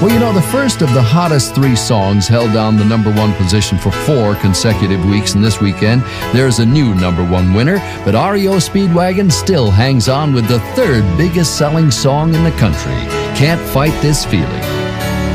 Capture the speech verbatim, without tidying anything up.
Well, you know, the first of the hottest three songs held down the number one position for four consecutive weeks, and this weekend there's a new number one winner, but R E O Speedwagon still hangs on with the third biggest selling song in the country, Can't Fight This Feeling.